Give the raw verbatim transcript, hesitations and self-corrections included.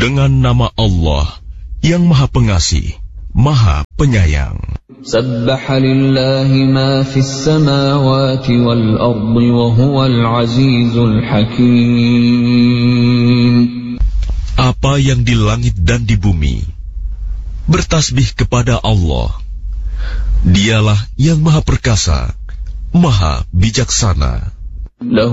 Dengan nama Allah yang Maha Pengasih, Maha Penyayang. Sabbaha lillahi ma fis samawati wal ardi wa huwal azizul hakim. Apa yang di langit dan di bumi bertasbih kepada Allah. Dialah yang Maha Perkasa, Maha Bijaksana.